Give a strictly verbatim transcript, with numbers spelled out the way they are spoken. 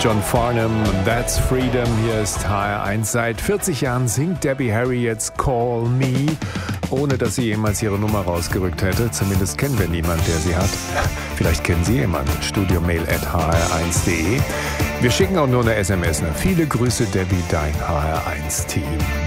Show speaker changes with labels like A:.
A: John Farnham, That's Freedom. Hier ist H R eins. Seit vierzig Jahren singt Debbie Harry jetzt Call Me, ohne dass sie jemals ihre Nummer rausgerückt hätte. Zumindest kennen wir niemanden, der sie hat. Vielleicht kennen Sie jemanden. Studiomail at h r eins punkt d e. Wir schicken auch nur eine S M S. Viele Grüße, Debbie, dein H R eins Team.